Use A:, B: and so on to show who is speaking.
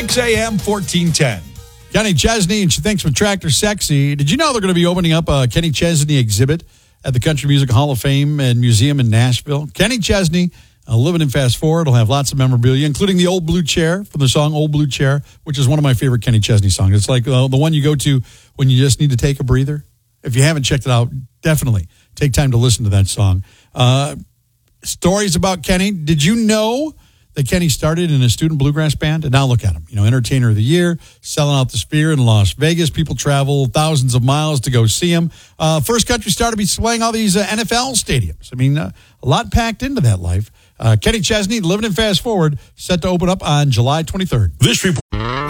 A: 6 a.m., 1410.
B: Kenny Chesney, and she thinks with Tractor Sexy. Did you know they're going to be opening up a Kenny Chesney exhibit at the Country Music Hall of Fame and Museum in Nashville? Kenny Chesney, Living in Fast Forward, will have lots of memorabilia, including the Old Blue Chair from the song Old Blue Chair, which is one of my favorite Kenny Chesney songs. It's like the one you go to when you just need to take a breather. If you haven't checked it out, definitely take time to listen to that song. Stories about Kenny. Did you know that Kenny started in a student bluegrass band? And now look at him. Entertainer of the Year, selling out the Sphere in Las Vegas. People travel thousands of miles to go see him. First country star to be swaying all these NFL stadiums. I mean, a lot packed into that life. Kenny Chesney, Living in Fast Forward, set to open up on July 23rd.
A: This report.